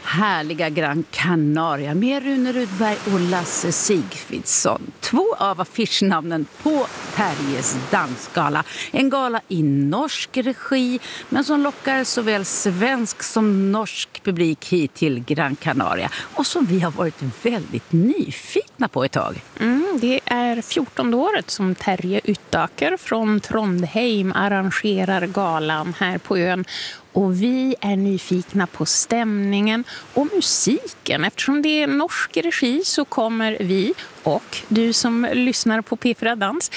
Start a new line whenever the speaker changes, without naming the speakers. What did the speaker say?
härliga Gran Canaria med Rune Rudberg och Lasse Sigfridsson. 2 av affischnamnen på Terjes dansgala. En gala i norsk regi men som lockar såväl svensk som norsk publik hit till Gran Canaria. Och som vi har varit väldigt nyfikna på ett tag.
Det är 14:e året som Terje Uttaker från Trondheim arrangerar galan här på ön. Och vi är nyfikna på stämningen och musiken. Eftersom det är norsk regi så kommer vi och du som lyssnar på P4 Dans